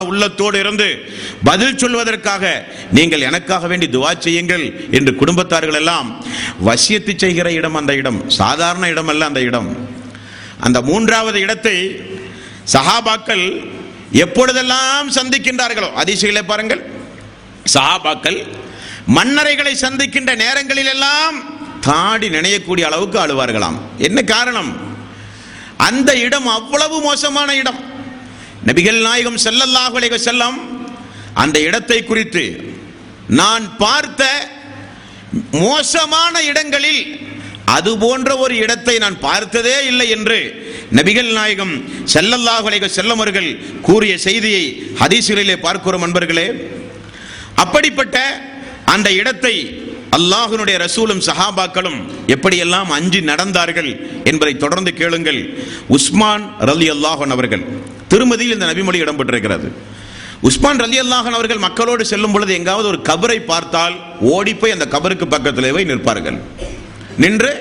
உள்ளத்தோடு இருந்து பதில் சொல்வதற்காக நீங்கள் எனக்காக வேண்டி துஆ செய்யுங்கள் என்று குடும்பத்தார்கள் எல்லாம் வசியத்து செய்கிற இடம். அந்த இடம் சாதாரண இடம் அல்ல. அந்த இடம், அந்த மூன்றாவது இடத்தை சஹாபாக்கள் எப்பொழுதெல்லாம் சந்திக்கின்றார்களோ, ஹதீஸிலே பாருங்கள், சஹாபாக்கள் மன்னரைகளை சந்திக்கின்ற நேரங்களில் எல்லாம் தாடி நினையக்கூடிய அளவுக்கு அழுவார்களாம். என்ன காரணம்? அந்த இடம் அவ்வளவு மோசமான இடம். நபிகள் நாயகம் ஸல்லல்லாஹு அலைஹி வஸல்லம் அந்த இடத்தை குறித்து, நான் பார்த்த மோசமான இடங்களில் அது போன்ற ஒரு இடத்தை நான் பார்த்ததே இல்லை என்று நபிகள் நாயகம் ஸல்லல்லாஹு அலைஹி வஸல்லம் அவர்கள் கூறிய செய்தியை ஹதீஸிலே பார்க்கிறோம். அன்பர்களே, அப்படிப்பட்ட அந்த இடத்தை அல்லாஹ்வுடைய ரசூலும் சஹாபாக்களும் எப்படியெல்லாம் அஞ்சி நடந்தார்கள் என்பதை தொடர்ந்து கேளுங்கள். உஸ்மான் ரலியல்லாஹு அன்ஹு அவர்கள், திருமதியில் இந்த நபிமொழி இடம்பெற்றிருக்கிறது. உஸ்மான் ரலியல்லாஹு அன்ஹு அவர்கள் மக்களோடு செல்லும் பொழுது எங்காவது ஒரு கபரை பார்த்தால் ஓடி போய் அந்த கபருக்கு பக்கத்திலே போய் நிற்பார்கள். நின்று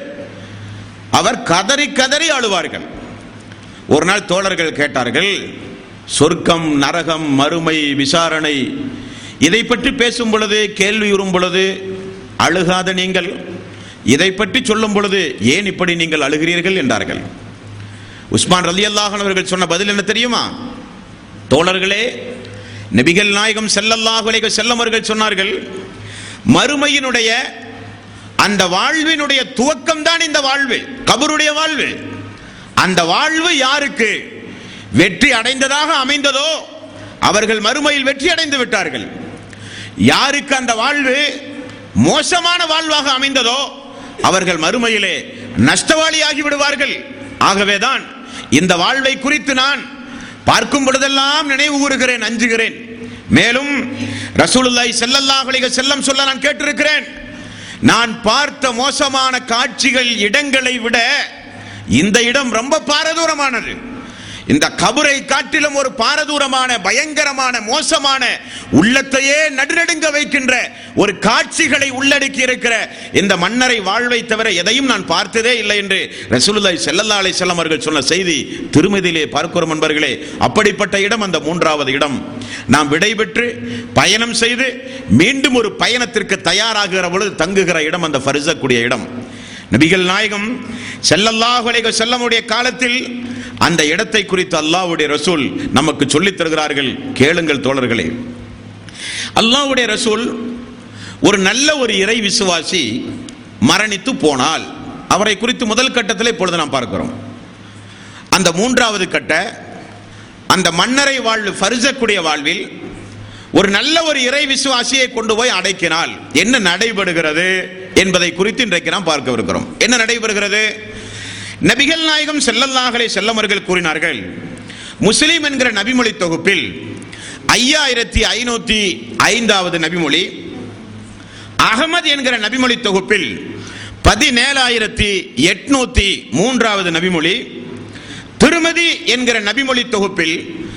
அவர் கதறி கதறி அழுவார்கள். ஒரு நாள் தோழர்கள் கேட்டார்கள், சொர்க்கம், நரகம், மறுமை, விசாரணை இதை பற்றி பேசும் பொழுது, கேள்வியுறும் பொழுது அழுகாத நீங்கள் இதை பற்றி சொல்லும் பொழுது ஏன் இப்படி நீங்கள் அழுகிறீர்கள் என்றார்கள். உஸ்மான் ரலியல்லாஹு அன்ஹு அவர்கள் சொன்ன பதில் என்ன தெரியுமா? தோழர்களே, நபிகள் நாயகம் ஸல்லல்லாஹு அலைஹி வஸல்லம் அவர்கள் சொன்னார்கள், மறுமையினுடைய அந்த வாழ்வினுடைய துவக்கம் தான் இந்த வாழ்வு, கபருடைய வாழ்வு. அந்த வாழ்வு யாருக்கு வெற்றி அடைந்ததாக அமைந்ததோ அவர்கள் மறுமையில் வெற்றி அடைந்து விட்டார்கள். யாருக்கு அந்த வாழ்வு மோசமான வாழ்வாக அமைந்ததோ அவர்கள் மறுமையிலே நஷ்டவாளியாகி விடுவார்கள். ஆகவேதான் இந்த வாழ்வை குறித்து நான் பார்க்கும் பொழுதெல்லாம் நினைவு கூறுகிறேன், அஞ்சுகிறேன். மேலும் ரசூலுல்லாஹி ஸல்லல்லாஹு அலைஹி வஸல்லம் சொல்ல நான் கேட்டிருக்கிறேன், நான் பார்த்த மோசமான காட்சிகள், இடங்களை விட இந்த இடம் ரொம்ப பாரதூரமானது. இந்த கபரை காட்டிலும் ஒரு பாரதூரமான, பயங்கரமான, மோசமான, உள்ளத்தையே நடுநடுங்க வைக்கின்ற ஒரு காட்சிகளை உள்ளடக்கி இருக்கிற இந்த மன்னரை வாழ்வை தவிர எதையும் நான் பார்த்ததே இல்லை என்று ரசூலுல்லாஹி ஸல்லல்லாஹு அலைஹி வஸல்லம் அவர்கள் சொன்ன செய்தி திருமதியிலே பார்க்கிறோம். நண்பர்களே, அப்படிப்பட்ட இடம் அந்த மூன்றாவது இடம். நாம் விடைபெற்று பயணம் செய்து மீண்டும் ஒரு பயணத்திற்கு தயாராகிற பொழுது தங்குகிற இடம் அந்த ஃபர்ஸக்கூடிய இடம். நபிகள் நாயகம் ஸல்லல்லாஹு அலைஹி வஸல்லம் உடைய காலத்தில் அந்த இடத்தை குறித்து அல்லாஹ்வுடைய ரசூல் நமக்கு சொல்லித் தருகிறார்கள். கேளுங்கள் தோழர்களே, அல்லாஹ்வுடைய ரசூல் ஒரு நல்ல ஒரு இறை விசுவாசி மரணித்து போனால் அவரை குறித்து முதல் கட்டத்தில் இப்பொழுது நாம் பார்க்கிறோம். அந்த மூன்றாவது கட்ட அந்த மன்னரை வாழ்வு, ஃபர்ஸக்கூடிய வாழ்வில் ஒரு நல்ல ஒரு இறை விசுவாசியை கொண்டு போய் அடைக்கினால் என்ன நடைபெறுகிறது என்பதை குறித்து இன்றைக்கு நாம் பார்க்கவிருக்கிறோம். என்ன நடைபெறுகிறது? நபிகள் நாயகம் ஸல்லல்லாஹு அலைஹி வஸல்லம் அவர்கள் கூறினார்கள், முஸ்லிம் என்கிற நபிமொழி தொகுப்பில் 5505வது நபிமொழி, அகமது என்கிற நபிமொழி தொகுப்பில் 17803வது நபிமொழி, திருமதி என்கிற நபிமொழி தொகுப்பில்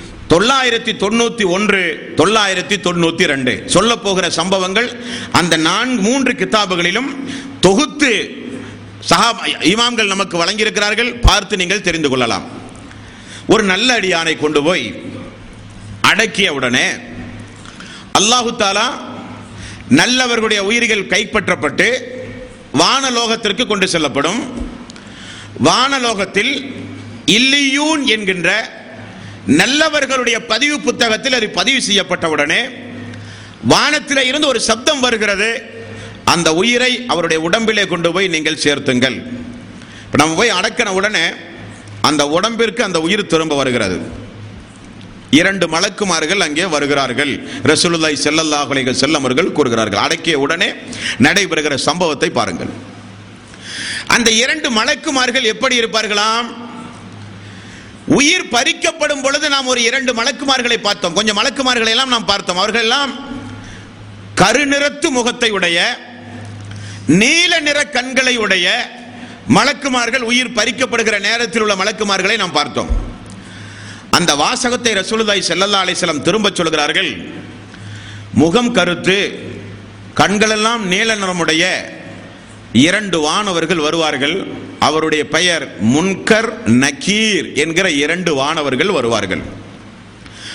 991 992 சொல்ல போகிற சம்பவங்கள் அந்த 3 கிதாபுகளிலும் தொகுத்து இமாம்கள் நமக்கு வழங்கியிருக்கிறார்கள். பார்த்து நீங்கள் தெரிந்து கொள்ளலாம். ஒரு நல்ல அடியானை கொண்டு போய் அடக்கிய உடனே அல்லாஹு தாலா நல்லவர்களுடைய உயிர்கள் கைப்பற்றப்பட்டு வானலோகத்திற்கு கொண்டு செல்லப்படும். வானலோகத்தில் இல்லியூன் என்கின்ற நல்லவர்களுடைய பதிவு புத்தகத்தில் அது பதிவு செய்யப்பட்டவுடனே வானத்தில் இருந்து ஒரு சப்தம் வருகிறது, அந்த உயிரை அவருடைய உடம்பிலே கொண்டு போய் நீங்கள் சேர்த்துங்கள். இப்போ நம்ம போய் அடக்கின உடனே அந்த உடம்பிற்கு அந்த உயிர் திரும்ப வருகிறது. 2 மலக்குமார்கள் அங்கே வருகிறார்கள். ரசூலுல்லாஹி ஸல்லல்லாஹு அலைஹி வஸல்லம் அவர்கள் கூறுகிறார்கள், அடக்கிய உடனே நடைபெறுகிற சம்பவத்தை பாருங்கள். அந்த 2 மலக்குமார்கள் எப்படி இருப்பார்களாம்? உயிர் பறிக்கப்படும் பொழுது நாம் ஒரு 2 மலக்குமார்களை பார்த்தோம். கொஞ்சம் மலக்குமார்களை எல்லாம் நாம் பார்த்தோம். அவர்கள் எல்லாம் கருநிறத்து முகத்தை உடைய, நீல நிற கண்களை உடைய மலக்குமார்கள். உயிர் பறிக்கப்படுகிற நேரத்தில் உள்ள மலக்குமார்களை நாம் பார்த்தோம். அந்த வாசகத்தை ரசூலுல்லாஹி ஸல்லல்லாஹு அலைஹி வஸல்லம் திரும்ப சொல்கிறார்கள், முகம் கருத்து, கண்களெல்லாம் நீல நிறமுடைய 2 வானவர்கள் வருவார்கள். அவருடைய பெயர் முன்கர், நக்கீர் என்கிற 2 வானவர்கள் வருவார்கள்.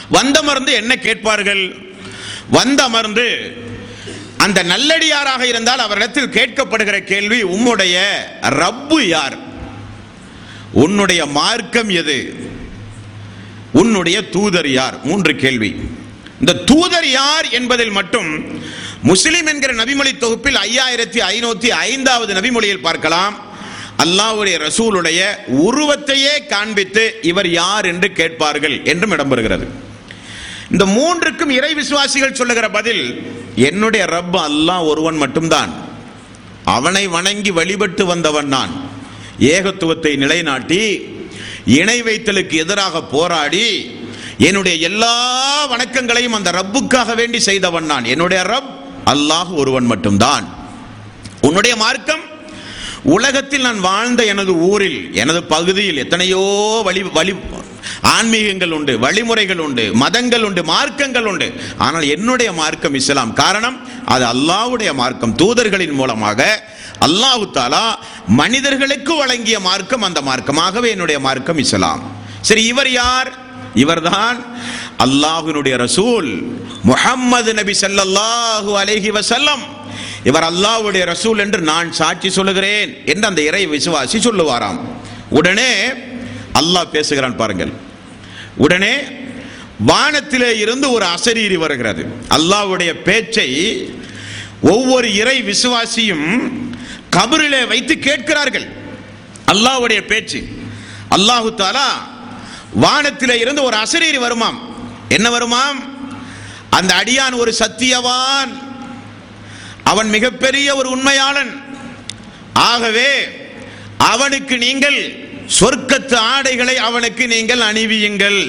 வந்தமர்ந்து என்ன கேட்பார்கள்? வந்தமர்ந்து அந்த நல்லடியாராக இருந்தால் அவரிடத்தில் கேட்கப்படுகிற கேள்வி, உம்முடைய ரப்பு யார்? உன்னுடைய மார்க்கம் எது? உன்னுடைய தூதர் யார்? 3 கேள்வி. இந்த தூதர் யார் என்பதில் மட்டும் முஸ்லிம் என்கிற நபிமொழி தொகுப்பில் 5505வது நபிமொழியில் பார்க்கலாம். அல்லாஹ்வுடைய ரசூலுடைய உருவத்தையே காண்பித்து இவர் யார் என்று கேட்பார்கள் என்றும் இடம்பெறுகிறது. இந்த 3க்கும் இறை விசுவாசிகள் சொல்லுகிற பதில், என்னுடைய ரப் அல்லாஹ் ஒருவன் மட்டும்தான், அவனை வணங்கி வழிபட்டு வந்தவன் நான். ஏகத்துவத்தை நிலைநாட்டி இணை வைத்தலுக்கு எதிராக போராடி என்னுடைய எல்லா வணக்கங்களையும் அந்த ரப்புக்காக வேண்டி செய்தவன் நான். என்னுடைய ரப் அல்லாஹ் ஒருவன் மட்டும்தான். உன்னுடைய மார்க்கம், உலகத்தில் நான் வாழ்ந்த எனது ஊரில், எனது பகுதியில் எத்தனையோ வழி ஆன்மீகங்கள் உண்டு, வழிமுறைகள் உண்டு, மதங்கள் உண்டு, மார்க்கங்கள் உண்டு. ஆனால் என்னுடைய மார்க்கம் இஸ்லாம். காரணம், அது அல்லாஹ்வுடைய மார்க்கம். தூதர்களின் மூலமாக அல்லாஹ் தஆலா மனிதர்களுக்கு வழங்கிய மார்க்கம் அந்த மார்க்கமாகவே என்னுடைய மார்க்கம் இஸ்லாம். சரி, இவர் யார்? இவர்தான் அல்லாஹ்வினுடைய ரசூல் முஹம்மது நபி ஸல்லல்லாஹு அலைஹி வஸல்லம். இவர் அல்லாஹ்வுடைய ரசூல் என்று நான் சாட்சி சொல்லுகிறேன் என்று அந்த இறை விசுவாசி சொல்லுவாராம். உடனே அல்லாஹ் பேசுகிறான் பாருங்கள். உடனே வானத்திலே இருந்து ஒரு அசரீரி வருகிறது. அல்லாஹ்வுடைய பேச்சை ஒவ்வொரு இறை விசுவாசியும் கபரிலே வைத்து கேட்கிறார்கள். அல்லாஹ்வுடைய பேச்சு. அல்லாஹு தஆலா வானத்திலே இருந்து ஒரு அசரீரி வருமாம். என்ன வருமாம்? அந்த அடியான் ஒரு சத்தியவான், அவன் மிகப்பெரிய ஒரு உண்மையாளன், ஆகவே அவனுக்கு நீங்கள் சொர்க்கத்து ஆடைகளை அவனுக்கு நீங்கள் அணிவியுங்கள்.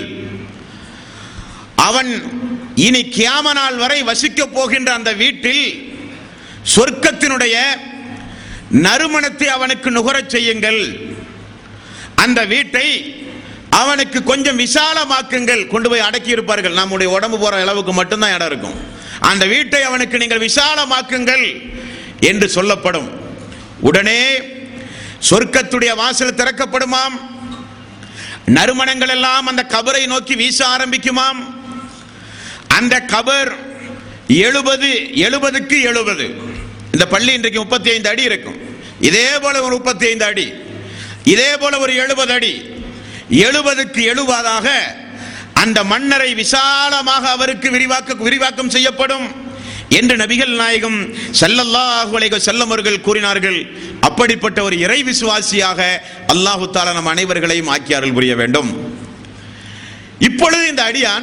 அவன் இனி கியாம நாள் வரை வசிக்க போகின்ற அந்த வீட்டில் சொர்க்கத்தினுடைய நறுமணத்தை அவனுக்கு நுகரச் செய்யுங்கள். அந்த வீட்டை அவனுக்கு கொஞ்சம் விசாலமாக்குங்கள். கொண்டு போய் அடக்கி இருப்பார்கள், நம்முடைய உடம்பு போற அளவுக்கு மட்டும்தான் இடம் இருக்கும். அந்த வீட்டை அவனுக்கு நீங்கள் விசாலமாக்குங்கள் என்று சொல்லப்படும். உடனே சொர்க்கத்துடைய வாசல் திறக்கப்படுமாம். நறுமணங்கள் எல்லாம் அந்த கபரை நோக்கி வீச ஆரம்பிக்குமாம். அந்த கபர் 70க்கு 70. இந்த பள்ளி இன்றைக்கு 35 அடி இருக்கும். இதே போல ஒரு 35 அடி, இதே போல ஒரு 70 அடி, 70க்கு 70ஆக அந்த மன்னரை விசாலமாக அவருக்கு விரிவாக்கம் செய்யப்படும் என்று நபிகள் நாயகம் ஸல்லல்லாஹு அலைஹி வஸல்லம் அவர்கள் கூறினார்கள். அப்படிப்பட்ட ஒரு இறை விசுவாசியாக அல்லாஹ் தஆலா நம் அனைவர்களையும் ஆக்கி அருள் புரிய வேண்டும். இப்பொழுது இந்த அடியான்,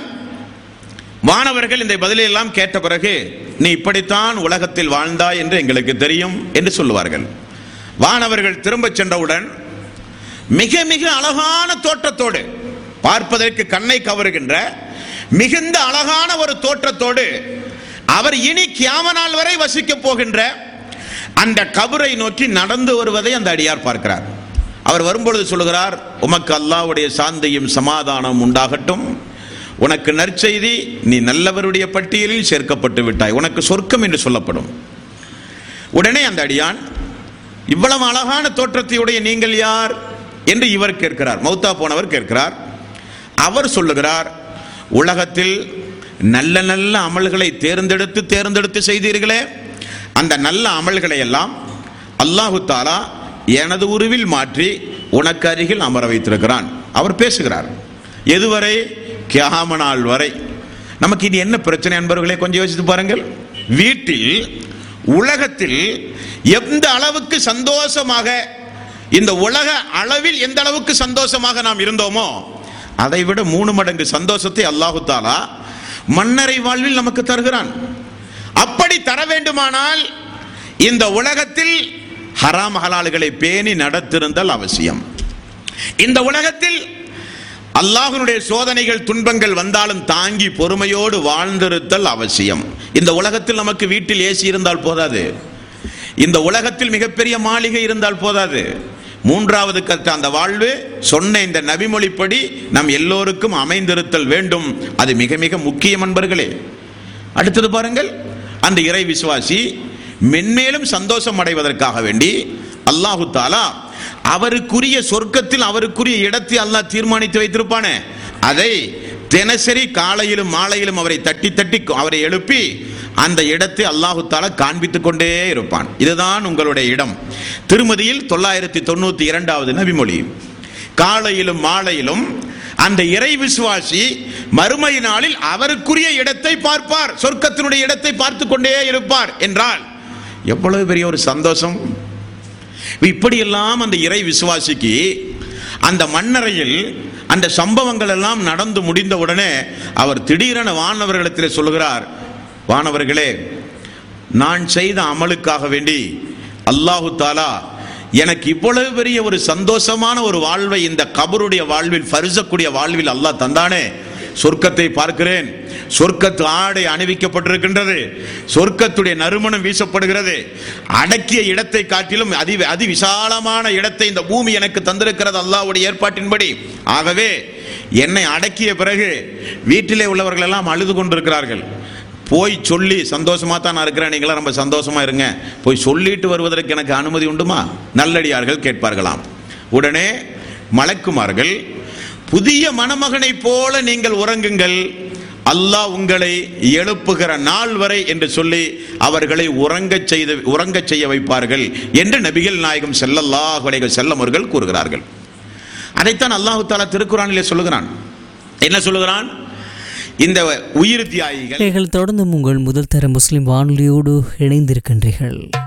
வானவர்கள் இந்த பதிலை எல்லாம் கேட்ட பிறகு, நீ இப்படித்தான் உலகத்தில் வாழ்ந்தாய் என்று எங்களுக்கு தெரியும் என்று சொல்லுவார்கள். வானவர்கள் திரும்ப சென்றவுடன் மிக மிக அழகான தோற்றத்தோடு, பார்ப்பதற்கு கண்ணை கவருகின்ற மிகுந்த அழகான ஒரு தோற்றத்தோடு, அவர் இனி கியாம நாள் வரை வசிக்க போகின்ற அந்த கபரை நோக்கி நடந்து வருவதை அந்த அடியார் பார்க்கிறார். அவர் வரும்பொழுது சொல்லுகிறார், உமக்கு அல்லாஹ்வுடைய சாந்தியும் சமாதானம் உண்டாகட்டும், உனக்கு நற்செய்தி, நீ நல்லவருடைய பட்டியலில் சேர்க்கப்பட்டு விட்டாய், உனக்கு சொர்க்கம் என்று சொல்லப்படும். உடனே அந்த அடியான், இவ்வளவு அழகான தோற்றத்தையுடைய நீங்கள் யார் என்று இவர் கேட்கிறார். மௌத்தா போனவர் கேட்கிறார். அவர் சொல்லுகிறார், உலகத்தில் நல்ல நல்ல அமல்களை தேர்ந்தெடுத்து செய்தீர்களே, அந்த நல்ல அமல்களை எல்லாம் அல்லாஹு தஆலா எனது உருவில் மாற்றி உனக்கு அருகில் அமர வைத்திருக்கிறான். அவர் பேசுகிறார். எதுவரை? கியாம நாள் வரை. நமக்கு இது என்ன பிரச்சனை என்பவர்களே, கொஞ்சம் யோசித்து பாருங்கள். வீட்டில், உலகத்தில் எந்த அளவுக்கு சந்தோஷமாக, இந்த உலக அளவில் எந்த அளவுக்கு சந்தோஷமாக நாம் இருந்தோமோ அதை விட 3 மடங்கு சந்தோஷத்தை அல்லாஹு தஆலா மன்னரை வாழ்வில் நமக்கு தருகிறான். அப்படி தர வேண்டுமானால் இந்த உலகத்தில் ஹராம் ஹலால்களை பேணி நடத்திருந்தல் அவசியம். இந்த உலகத்தில் அல்லாஹ்வுடைய சோதனைகள் துன்பங்கள் வந்தாலும் தாங்கி பொறுமையோடு வாழ்ந்திருத்தல் அவசியம். இந்த உலகத்தில் நமக்கு வீட்டில் ஏசி இருந்தால் போதாது, இந்த உலகத்தில் மிகப்பெரிய மாளிகை இருந்தால் போதாது. 3வது கட்ட அந்த வாழ்வு சொன்ன இந்த நபிமொழிப்படி நம் எல்லோருக்கும் அமைந்திருத்தல் வேண்டும். அது மிக மிக முக்கியம் அன்பர்களே. அடுத்தது பாருங்கள், அந்த இறை விசுவாசி மென்மேலும் சந்தோஷம் அடைவதற்காக வேண்டி அல்லாஹு தஆலா அவருக்குரிய சொர்க்கத்தில் அவருக்குரிய இடத்தை அல்லாஹ் தீர்மானித்து வைத்திருப்பானே, அதை தினசரி காலையிலும் மாலையிலும் அவரை தட்டி தட்டி அவரை எழுப்பி அந்த இடத்தை அல்லாஹு தஆலா காண்பித்துக் கொண்டே இருப்பான். இதுதான் உங்களுடைய இடம். திருமதியில் 992வது நபிமொழி. காலையிலும் மாலையிலும் அந்த இறை விசுவாசி மறுமை நாளில் அவருக்குரிய இடத்தை பார்ப்பார், சொர்க்கத்தினுடைய இடத்தை பார்த்து கொண்டே இருப்பார் என்றால் எவ்வளவு பெரிய ஒரு சந்தோஷம். இப்படியெல்லாம் அந்த இறை விசுவாசிக்கு அந்த மண்ணறையில் அந்த சம்பவங்கள் எல்லாம் நடந்து முடிந்த உடனே அவர் திடீரென வானவர்களிடத்தில் சொல்கிறார், வானவர்களே, நான் செய்த அமலுக்காக வேண்டி அல்லாஹு தஆலா எனக்கு இவ்வளவு பெரிய ஒரு சந்தோஷமான ஒரு வாழ்வை இந்த கபருடைய வாழ்வில், பரிசக்கூடிய வாழ்வில் அல்லாஹ் தந்தானே, சொர்க்கத்தை பார்க்கிறேன், சொர்க்கத்து ஆடை அணிவிக்கப்பட்டிருக்கின்றது, சொர்க்கத்துடைய நறுமணம் வீசப்படுகிறது, அடக்கிய இடத்தை காட்டிலும் அதி விசாலமான இடத்தை இந்த பூமி எனக்கு தந்திருக்கிறது அல்லாஹ்வுடைய ஏற்பாட்டின்படி. ஆகவே என்னை அடக்கிய பிறகு வீட்டிலே உள்ளவர்கள் எல்லாம் அழுது கொண்டிருக்கிறார்கள். போய் சொல்லி சந்தோஷமா தான் நான் இருக்கிறேன், நீங்களாம் ரொம்ப சந்தோஷமா இருங்க, போய் சொல்லிட்டு வருவதற்கு எனக்கு அனுமதி உண்டுமா? நல்லடியார்கள் கேட்பார்களாம். உடனே மலக்குமார்கள், புதிய மணமகனை போல நீங்கள் உறங்குங்கள், அல்லாஹ் உங்களை எழுப்புகிற நாள் வரை என்று சொல்லி அவர்களை உறங்கச் செய்ய வைப்பார்கள் என்று நபிகள் நாயகம் ஸல்லல்லாஹு அலைஹி வஸல்லம் அவர்கள் கூறுகிறார்கள். அதைத்தான் அல்லாஹ் தஆலா திருக்குர்ஆனிலே சொல்லுகிறான். என்ன சொல்லுகிறான்? இந்த உயிர் தியாகிகள். தொடர்ந்து உங்கள் முதல் தர முஸ்லிம் வானொலியோடு இணைந்திருக்கின்றீர்கள்.